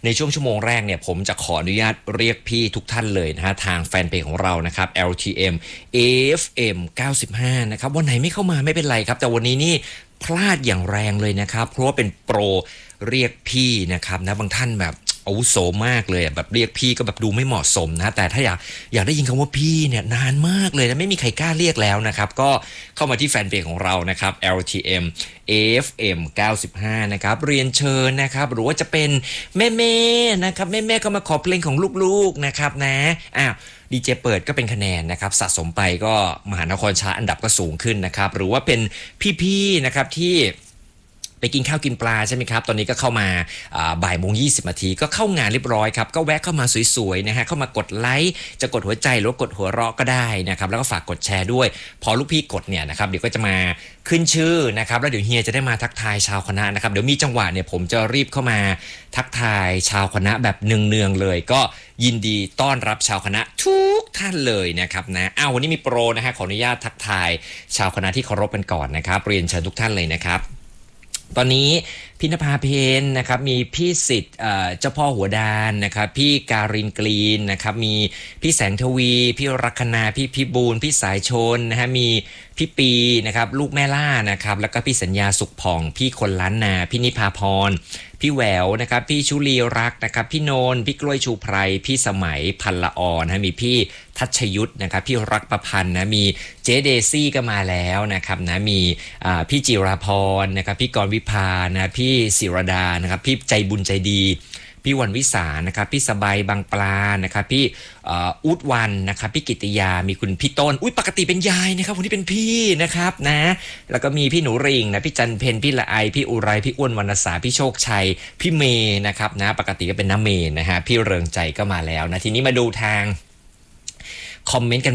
ในช่วงชั่วโมงแรกเนี่ยผมจะขออนุญาตเรียกพี่ทุกท่านเลยนะฮะทางแฟนเพจของเรานะครับ LTM AFM 95นะครับวันไหนไม่เข้ามาไม่เป็นไรครับแต่วันนี้นี่พลาดอย่างแรงเลยนะครับเพราะว่าเป็นโปรเรียกพี่นะครับนะบางท่านแบบอาวุโสมากเลยแบบเรียกพี่ก็แบบดูไม่เหมาะสมนะแต่ถ้าอยากได้ยินคำว่าพี่เนี่ยนานมากเลยนะไม่มีใครกล้าเรียกแล้วนะครับก็เข้ามาที่แฟนเพจของเรานะครับ LTM AFM 95นะครับเรียนเชิญนะครับหรือว่าจะเป็นแม่ๆนะครับแม่ๆก็มาขอเพลงของลูกๆนะครับนะดีเจเปิดก็เป็นคะแนนนะครับสะสมไปก็มหานครชาอันดับก็สูงขึ้นนะครับหรือว่าเป็นพี่ๆนะครับที่ไปกินข้าวกินปลาใช่ไหมครับตอนนี้ก็เข้ามาบ่ายโมง20 นาทีก็เข้างานเรียบร้อยครับก็แวะเข้ามาสวยๆนะฮะเข้ามากดไลค์จะกดหัวใจหรือว่ากดหัวเราะก็ได้นะครับแล้วก็ฝากกดแชร์ด้วยพอลูกพี่กดเนี่ยนะครับเดี๋ยวก็จะมาขึ้นชื่อนะครับแล้วเดี๋ยวเฮียจะได้มาทักทายชาวคณะนะครับเดี๋ยวมีจังหวะเนี่ยผมจะรีบเข้ามาทักทายชาวคณะแบบเนืองๆเลยก็ยินดีต้อนรับชาวคณะทุกท่านเลยนะครับนะวันนี้มีโปรนะฮะขออนุญาตทักทายชาวคณะที่เคารพกันก่อนนะครับเรียนเชิญทุกท่านเลยนะครับตอนนี้พินภาเพนนะครับมีพี่สิทธิ์เจ้าพ่อหัวดานนะครับพี่การินกรีนนะครับมีพี่แสงทวีพี่รัคนาพี่พิบูลพี่สายชนนะฮะมีพี่ปีนะครับลูกแม่ล่านะครับแล้วก็พี่สัญญาสุขผ่องพี่คนล้านนาพี่นิพาพรพี่แหววนะครับพี่ชุลีรักนะครับพี่โนนพี่กล้วยชูไพรพี่สมัยพันละออนนะมีพี่ทัชยุทธนะครับพี่รักประพันธ์นะมีเจเดซี่ก็มาแล้วนะครับนะมีพี่จิราพรนะครับพี่กรวิภานะพี่ศิรดานะครับพี่ใจบุญใจดีพี่วันวิสานะครับพี่สบายบางปลานะครับพี่อุดวันนะครับพี่กิติยามีคุณพี่ต้นปกติเป็นยายนะครับวันนี้เป็นพี่นะครับนะแล้วก็มีพี่หนูริงนะพี่จันเพนพี่ละไอพี่อุไรพี่อ้วนวรรณสาพี่โชคชัยพี่เมย์นะครับนะปกติก็เป็นน้าเมย์นะฮะพี่เริงใจก็มาแล้วนะทีนี้มาดูทางคอมเมนต์กัน